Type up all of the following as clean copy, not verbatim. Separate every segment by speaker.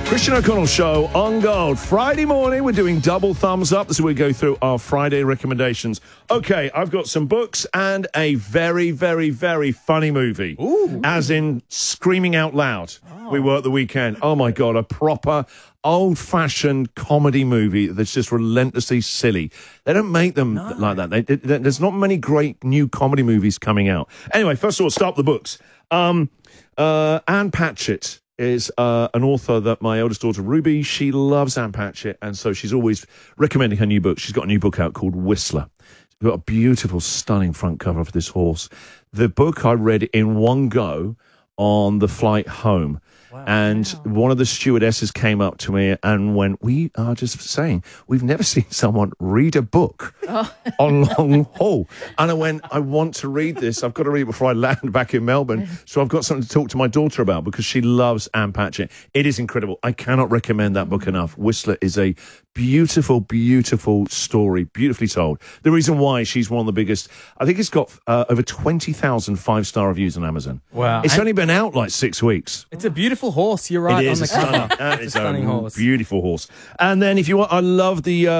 Speaker 1: Christian O'Connell Show on Gold. Friday morning, we're doing double thumbs up. This is where we go through our Friday recommendations. Okay, I've got some books and a very, very, very funny movie.
Speaker 2: Ooh.
Speaker 1: As in screaming out loud. Oh. We were at the weekend. Oh, my God, a proper old-fashioned comedy movie that's just relentlessly silly. They don't make them like that. There's not many great new comedy movies coming out. Anyway, first of all, start with the books. Anne Patchett is an author that my eldest daughter, Ruby, she loves Anne Patchett, and so she's always recommending her new book. She's got a new book out called Whistler. It's got a beautiful, stunning front cover for this horse. The book I read in one go on the flight home. And one of the stewardesses came up to me and went, we are just saying, we've never seen someone read a book on long haul. And I went, I want to read this. I've got to read it before I land back in Melbourne. So I've got something to talk to my daughter about because she loves Anne Patchett. It is incredible. I cannot recommend that book enough. Whistler is a beautiful, beautiful story, beautifully told. The reason why she's one of the biggest, I think it's got over 20,000 five-star reviews on Amazon.
Speaker 2: Wow.
Speaker 1: It's only been out like 6 weeks.
Speaker 2: It's a beautiful horse. You're right.
Speaker 1: It is
Speaker 2: on the cover.
Speaker 1: That is
Speaker 2: a stunning horse.
Speaker 1: Beautiful horse. And then if you want, I love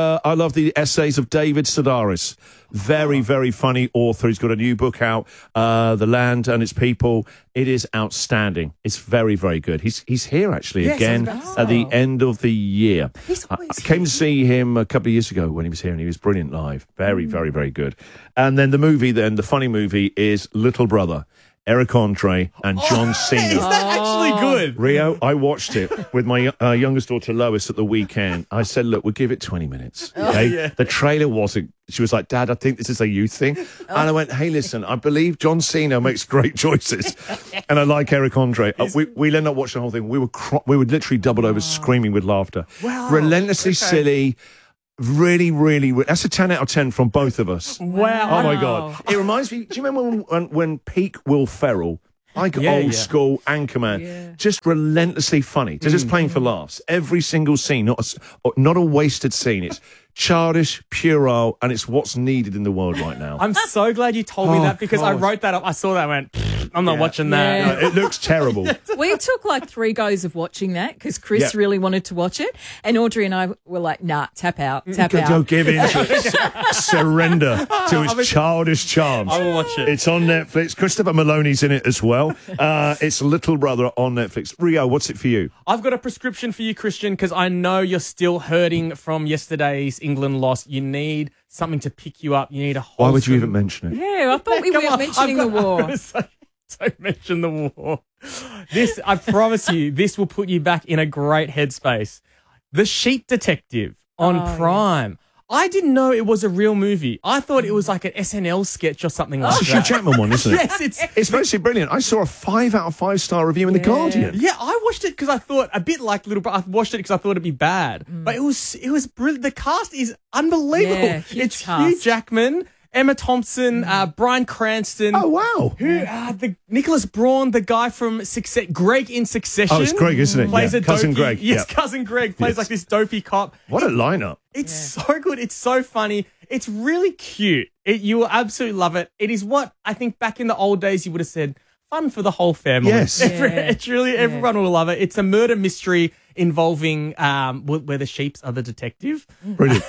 Speaker 1: the essays of David Sedaris. Very, very funny author. He's got a new book out, The Land and Its People. It is outstanding. It's very, very good. He's here actually again at the end of the year. I came to see him a couple of years ago when he was here, and he was brilliant live. Very, very, very good. And then the funny movie is Little Brother. Eric Andre and John Cena.
Speaker 2: Is that actually good?
Speaker 1: Rio, I watched it with my youngest daughter Lois at the weekend. I said, look, we'll give it 20 minutes. Okay?
Speaker 2: Yeah.
Speaker 1: The trailer wasn't. She was like, Dad, I think this is a youth thing. And I went, hey, listen, I believe John Cena makes great choices. And I like Eric Andre. We ended up watching the whole thing. We were literally doubled over screaming with laughter.
Speaker 2: Wow.
Speaker 1: Relentlessly silly. Really, really, that's a 10 out of 10 from both of us.
Speaker 2: Wow.
Speaker 1: Oh, my God. It reminds me, do you remember when peak Will Ferrell, like old school Anchorman, just relentlessly funny, just playing for laughs. Every single scene, not a wasted scene. It's childish, puerile, and it's what's needed in the world right now.
Speaker 2: I'm so glad you told me that because I wrote that up. I saw that and went, I'm not watching that.
Speaker 3: Yeah.
Speaker 1: No, it looks terrible.
Speaker 3: We took like 3 goes of watching that because Chris really wanted to watch it. And Audrey and I were like, nah, tap out.
Speaker 1: Don't give in to it. Surrender to his childish charms.
Speaker 2: I will watch it.
Speaker 1: It's on Netflix. Christopher Maloney's in it as well. It's Little Brother on Netflix. Rio, what's it for you?
Speaker 2: I've got a prescription for you, Christian, because I know you're still hurting from yesterday's England loss. You need something to pick you up. You need a wholesome...
Speaker 1: Why would you even mention it?
Speaker 3: Yeah, I thought we weren't mentioning the war.
Speaker 2: Don't mention the war. This, I promise you, this will put you back in a great headspace. The Sheep Detective on Prime. Yes. I didn't know it was a real movie. I thought it was like an SNL sketch or something like that.
Speaker 1: It's a Hugh Jackman one, isn't it?
Speaker 2: Yes,
Speaker 1: it's mostly brilliant. I saw a 5 out of 5 star review in The Guardian.
Speaker 2: Yeah, I watched it because I thought, a bit like Little Brother, I watched it because I thought it'd be bad. But it was brilliant. The cast is unbelievable.
Speaker 3: Yeah,
Speaker 2: it's Hugh Jackman, Emma Thompson, Bryan Cranston.
Speaker 1: Oh, wow.
Speaker 2: The Nicholas Braun, the guy from Greg in Succession.
Speaker 1: Oh, it's Greg, isn't it?
Speaker 2: Plays a
Speaker 1: Cousin
Speaker 2: dopey,
Speaker 1: Greg.
Speaker 2: Yes, Cousin Greg plays like this dopey cop.
Speaker 1: What a lineup.
Speaker 2: It's so good. It's so funny. It's really cute. You will absolutely love it. It is what I think back in the old days you would have said, fun for the whole family.
Speaker 1: Yes.
Speaker 2: It's really, everyone will love it. It's a murder mystery involving where the sheeps are the detective.
Speaker 1: Brilliant.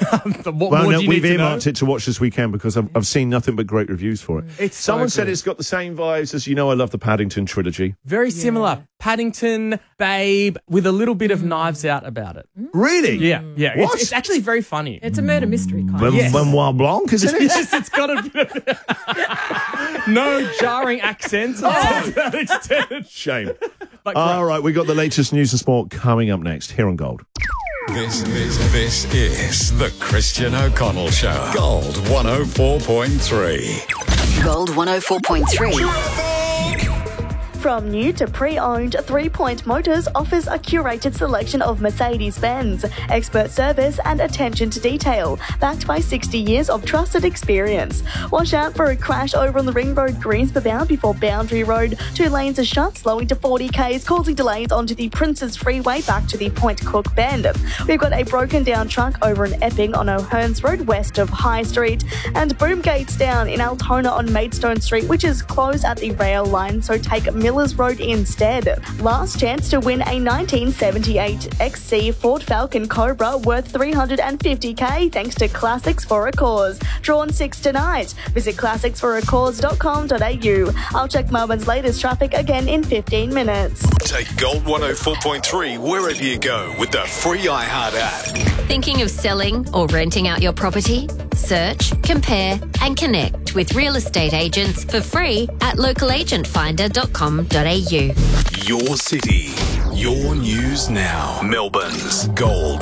Speaker 1: We've earmarked it to watch this weekend because I've seen nothing but great reviews for it. Someone said it's got the same vibes as, I love the Paddington trilogy.
Speaker 2: Very similar. Paddington, Babe, with a little bit of Knives Out about it.
Speaker 1: Really?
Speaker 2: Yeah.
Speaker 1: What?
Speaker 2: It's actually very funny.
Speaker 3: It's a murder mystery kind of.
Speaker 1: Benoit Blanc, isn't it?
Speaker 2: Yes, it's got a bit of no jarring accents.
Speaker 1: Shame. All right, we got the latest news and sport coming up next here on Gold.
Speaker 4: This is the Christian O'Connell Show. Gold 104.3.
Speaker 5: Gold 104.3.
Speaker 6: From new to pre-owned, 3 Point Motors offers a curated selection of Mercedes-Benz, expert service and attention to detail, backed by 60 years of trusted experience. Watch out for a crash over on the Ring Road Greensboro bound before Boundary Road. 2 lanes are shut, slowing to 40 k's, causing delays onto the Princes Freeway back to the Point Cook Bend. We've got a broken down truck over in Epping on O'Hearns Road west of High Street, and boom gates down in Altona on Maidstone Street, which is closed at the rail line, so take Miller Taylor's Road instead. Last chance to win a 1978 XC Ford Falcon Cobra worth $350K thanks to Classics for a Cause. Drawn 6 tonight. Visit classicsforacause.com.au. I'll check Melbourne's latest traffic again in 15 minutes.
Speaker 4: Take Gold 104.3 wherever you go with the free iHeart app.
Speaker 7: Thinking of selling or renting out your property? Search, compare and connect with real estate agents for free at localagentfinder.com.au.
Speaker 4: Your city, your news now. Melbourne's Gold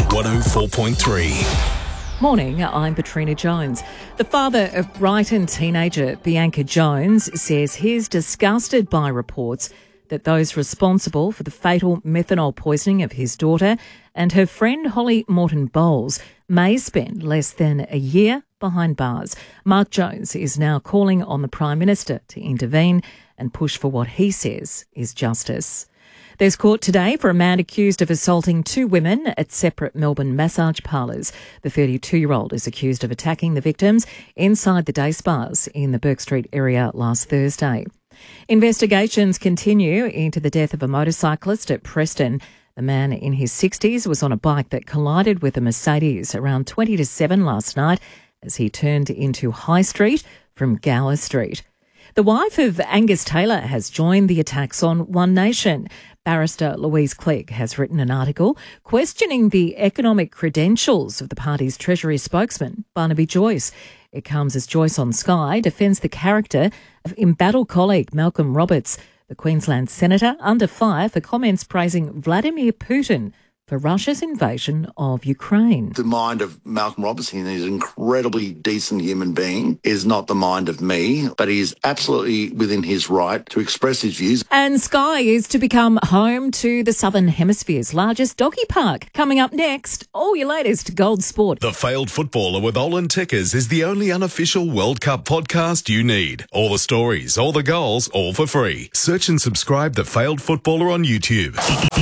Speaker 4: 104.3.
Speaker 3: Morning, I'm Katrina Jones. The father of Brighton teenager Bianca Jones says he's disgusted by reports that those responsible for the fatal methanol poisoning of his daughter and her friend Holly Morton Bowles may spend less than a year behind bars. Mark Jones is now calling on the Prime Minister to intervene and push for what he says is justice. There's court today for a man accused of assaulting two women at separate Melbourne massage parlours. The 32-year-old is accused of attacking the victims inside the day spas in the Bourke Street area last Thursday. Investigations continue into the death of a motorcyclist at Preston. The man in his 60s was on a bike that collided with a Mercedes around 20 to 7 last night as he turned into High Street from Gower Street. The wife of Angus Taylor has joined the attacks on One Nation. Barrister Louise Clegg has written an article questioning the economic credentials of the party's Treasury spokesman, Barnaby Joyce. It comes as Joyce on Sky defends the character of embattled colleague Malcolm Roberts, the Queensland senator, under fire for comments praising Vladimir Putin for Russia's invasion of Ukraine.
Speaker 8: The mind of Malcolm Robertson is an incredibly decent human being, is not the mind of me, but he is absolutely within his right to express his views.
Speaker 3: And Sky is to become home to the Southern Hemisphere's largest doggy park. Coming up next, all your latest Gold Sport.
Speaker 4: The Failed Footballer with Olin Tickers is the only unofficial World Cup podcast you need. All the stories, all the goals, all for free. Search and subscribe The Failed Footballer on YouTube.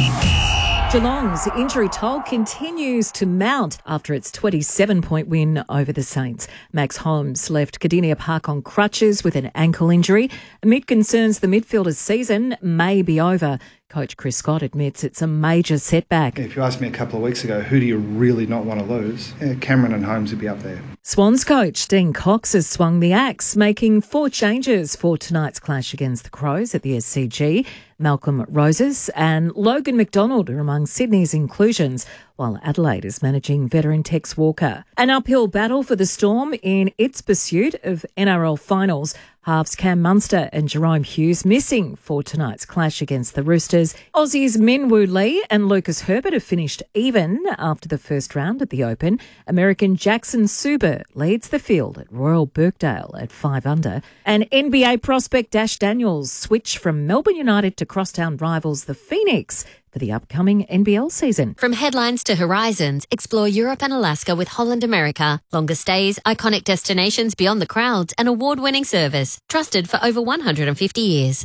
Speaker 3: Geelong's injury toll continues to mount after its 27-point win over the Saints. Max Holmes left Cardinia Park on crutches with an ankle injury amid concerns the midfielder's season may be over. Coach Chris Scott admits it's a major setback.
Speaker 9: If you asked me a couple of weeks ago, who do you really not want to lose? Cameron and Holmes would be up there.
Speaker 3: Swans coach Dean Cox has swung the axe, making 4 changes for tonight's clash against the Crows at the SCG. Malcolm Roses and Logan McDonald are among Sydney's inclusions, while Adelaide is managing veteran Tex Walker. An uphill battle for the Storm in its pursuit of NRL finals. Halves Cam Munster and Jerome Hughes missing for tonight's clash against the Roosters. Aussies Minwoo Lee and Lucas Herbert have finished even after the first round at the Open. American Jackson Suber leads the field at Royal Birkdale at 5 under. And NBA prospect Dash Daniels switched from Melbourne United to crosstown rivals the Phoenix for the upcoming NBL season.
Speaker 7: From headlines to horizons, explore Europe and Alaska with Holland America. Longer stays, iconic destinations beyond the crowds, and award-winning service. Trusted for over 150 years.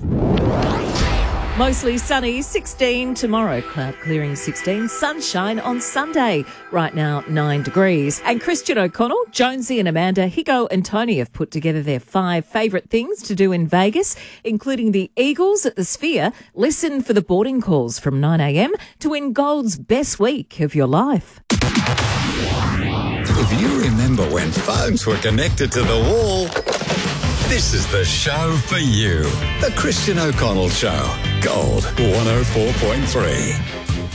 Speaker 3: Mostly sunny, 16 tomorrow. Cloud clearing 16. Sunshine on Sunday. Right now, 9 degrees. And Christian O'Connell, Jonesy and Amanda, Higo and Tony have put together their 5 favourite things to do in Vegas, including the Eagles at the Sphere. Listen for the boarding calls from 9 a.m. to win Gold's best week of your life.
Speaker 4: If you remember when phones were connected to the wall, this is the show for you. The Christian O'Connell Show. Gold 104.3.